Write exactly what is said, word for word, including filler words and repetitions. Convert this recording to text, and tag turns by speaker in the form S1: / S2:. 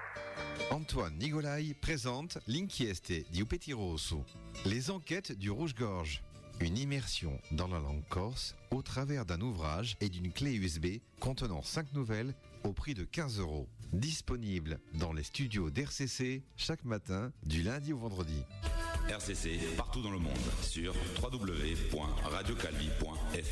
S1: Antoine Nigolai présente L'inchieste di Upeti Rosso, les enquêtes du Rouge-Gorge. Une immersion dans la langue corse au travers d'un ouvrage et d'une clé U S B contenant cinq nouvelles au prix de quinze euros. Disponible dans les studios d'R C C chaque matin du lundi au vendredi.
S2: R C C partout dans le monde sur w w w point radio calvi point f r.